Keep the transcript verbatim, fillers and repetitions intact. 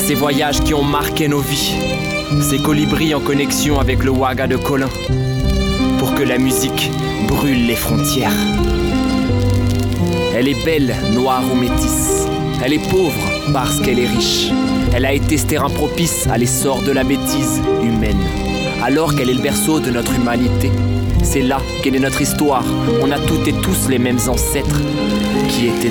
ces voyages qui ont marqué nos vies, ces colibris en connexion avec le Waga de Colin, pour que la musique brûle les frontières. Elle est belle, noire ou métisse. Elle est pauvre parce qu'elle est riche. Elle a été ce terrain propice à l'essor de la bêtise humaine. Alors qu'elle est le berceau de notre humanité. C'est là qu'est née notre histoire. On a toutes et tous les mêmes ancêtres qui étaient